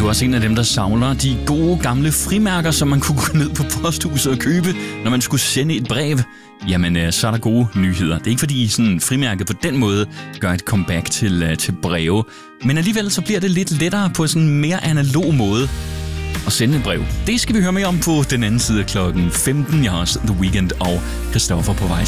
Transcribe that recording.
du er også en af dem, der savner de gode gamle frimærker, som man kunne gå ned på posthuset og købe, når man skulle sende et brev. Jamen, så er der gode nyheder. Det er ikke fordi sådan frimærket på den måde gør et comeback til breve. Men alligevel så bliver det lidt lettere på sådan en mere analog måde at sende et brev. Det skal vi høre mere om på den anden side af klokken 15. Jeg har også The Weeknd og Christoffer på vej.